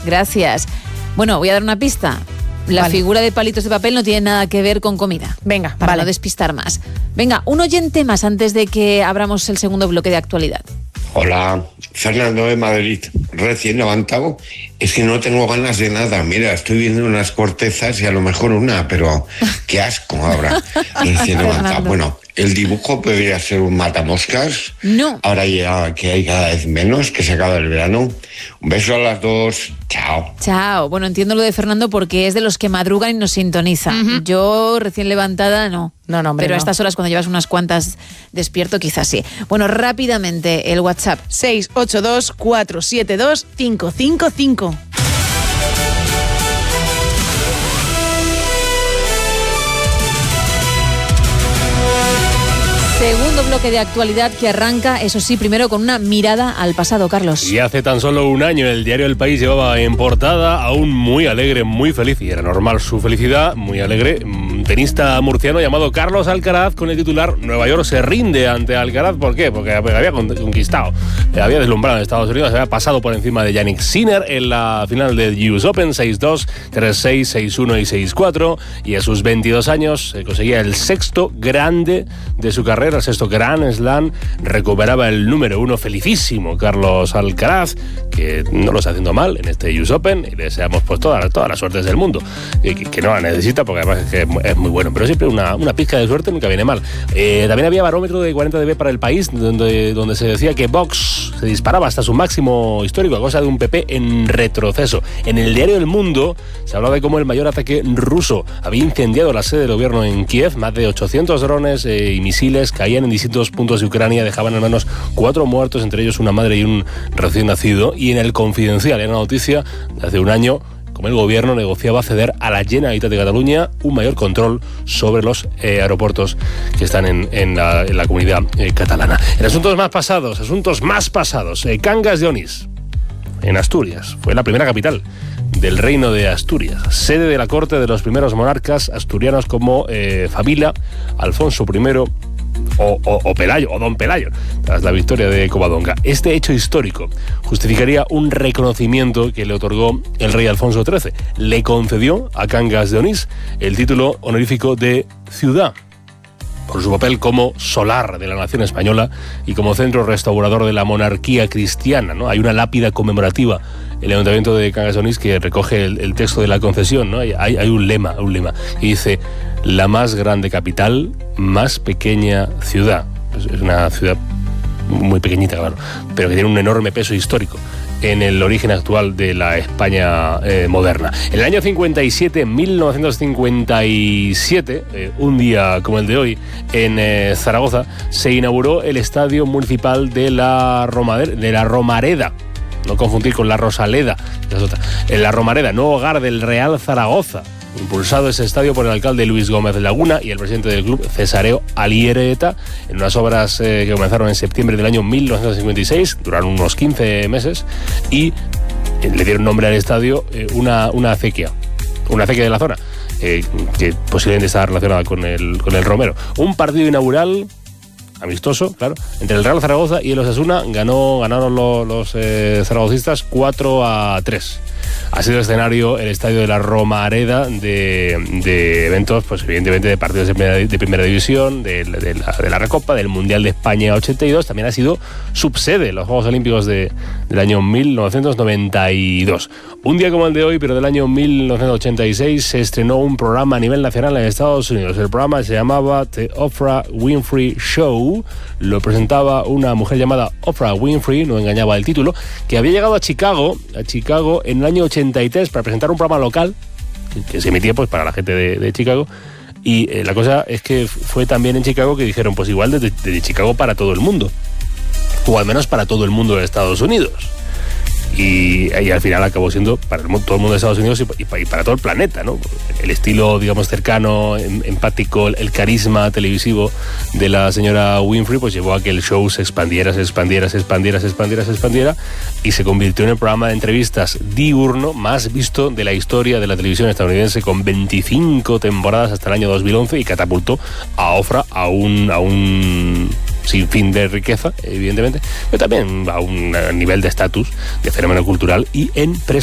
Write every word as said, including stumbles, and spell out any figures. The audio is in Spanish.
gracias. Bueno, voy a dar una pista. La vale. figura de palitos de papel no tiene nada que ver con comida. Venga, para vale. no despistar más. Venga, un oyente más antes de que abramos el segundo bloque de actualidad. Hola, Fernando de Madrid, recién levantado. Es que no tengo ganas de nada. Mira, estoy viendo unas cortezas y a lo mejor una, pero qué asco ahora. Recién levantado. Bueno, el dibujo podría ser un matamoscas. No. Ahora ya que hay cada vez menos, que se acaba el verano. Un beso a las dos. Chao. Chao. Bueno, entiendo lo de Fernando porque es de los que madrugan y nos sintonizan. Uh-huh. Yo, recién levantada, no. No, no, hombre, Pero no. a estas horas, cuando llevas unas cuantas despierto, quizás sí. Bueno, rápidamente, el WhatsApp. seis ocho dos cuatro siete dos cinco cinco cinco. Segundo bloque de actualidad que arranca, eso sí, primero con una mirada al pasado, Carlos. Y hace tan solo un año el diario El País llevaba en portada a un muy alegre, muy feliz, y era normal su felicidad, muy alegre, tenista murciano llamado Carlos Alcaraz, con el titular Nueva York se rinde ante Alcaraz. ¿Por qué? Porque había conquistado, había deslumbrado en Estados Unidos, había pasado por encima de Jannik Sinner en la final del U S Open, seis dos, tres seis, seis uno y seis cuatro, y a sus veintidós años conseguía el sexto grande de su carrera, el sexto Grand Slam, recuperaba el número uno. Felicísimo Carlos Alcaraz, que no lo está haciendo mal en este U S Open, y le deseamos pues todas todas las suertes del mundo, que, que no la necesita porque además es, que es muy bueno, pero siempre una, una pizca de suerte nunca viene mal. Eh, también había barómetro de cuarenta decibelios para El País, donde, donde se decía que Vox se disparaba hasta su máximo histórico a causa de un P P en retroceso. En el diario El Mundo se hablaba de cómo el mayor ataque ruso había incendiado la sede del gobierno en Kiev. Más de ochocientos drones eh, y misiles caían en distintos puntos de Ucrania, dejaban al menos cuatro muertos, entre ellos una madre y un recién nacido. Y en El Confidencial, era una noticia de hace un año, como el gobierno negociaba ceder a la Generalitat de Cataluña un mayor control sobre los eh, aeropuertos que están en, en, la, en la comunidad eh, catalana. En asuntos más pasados, asuntos más pasados, eh, Cangas de Onís, en Asturias, fue la primera capital del reino de Asturias, sede de la corte de los primeros monarcas asturianos como eh, Fabila, Alfonso primero O, o, o Pelayo, o Don Pelayo, tras la victoria de Covadonga. Este hecho histórico justificaría un reconocimiento que le otorgó el rey Alfonso trece. Le concedió a Cangas de Onís el título honorífico de ciudad, por su papel como solar de la nación española y como centro restaurador de la monarquía cristiana, ¿no? Hay una lápida conmemorativa en el Ayuntamiento de Cangas de Onís que recoge el, el texto de la concesión, ¿no? Hay, hay un lema, un lema, y dice: la más grande capital, más pequeña ciudad. Es, es una ciudad muy pequeñita, claro, pero que tiene un enorme peso histórico en el origen actual de la España eh, moderna. En el año cincuenta y siete, mil novecientos cincuenta y siete, eh, un día como el de hoy, en eh, Zaragoza, se inauguró el Estadio Municipal de la, Romader- de la Romareda. No confundir con la Rosaleda, que es otra. En la Romareda, nuevo hogar del Real Zaragoza. Impulsado ese estadio por el alcalde Luis Gómez Laguna y el presidente del club, Cesareo Aliereta, en unas obras eh, que comenzaron en septiembre del año mil novecientos cincuenta y seis, duraron unos quince meses, y eh, le dieron nombre al estadio eh, una, una acequia, una acequia de la zona, eh, que posiblemente está relacionada con el, con el Romero. Un partido inaugural amistoso, claro, entre el Real Zaragoza y el Osasuna. Ganó, ganaron los, los eh, zaragocistas cuatro a tres. Ha sido escenario el estadio de la Romareda de, de eventos, pues evidentemente de partidos de primera, de primera división, de, de, la, de la Recopa, del Mundial de España ochenta y dos. También ha sido subsede los Juegos Olímpicos de, del año mil novecientos noventa y dos. Un día como el de hoy, pero del año mil novecientos ochenta y seis, se estrenó un programa a nivel nacional en Estados Unidos. El programa se llamaba The Oprah Winfrey Show. Lo presentaba una mujer llamada Oprah Winfrey, no engañaba el título, que había llegado a Chicago, a Chicago en el año ochenta y tres para presentar un programa local que, que se emitía pues para la gente de, de Chicago. Y eh, la cosa es que fue también en Chicago que dijeron, pues igual desde, desde Chicago para todo el mundo, o al menos para todo el mundo de Estados Unidos. Y, y al final acabó siendo para el, todo el mundo de Estados Unidos y, y, y para todo el planeta, ¿no? El estilo, digamos, cercano, em, empático, el carisma televisivo de la señora Winfrey, pues llevó a que el show se expandiera, se expandiera, se expandiera, se expandiera, se expandiera, y se convirtió en el programa de entrevistas diurno más visto de la historia de la televisión estadounidense, con veinticinco temporadas hasta el año dos mil once, y catapultó a Oprah a un... A un sin fin de riqueza, evidentemente, pero también a un nivel de estatus, de fenómeno cultural y en prestigio.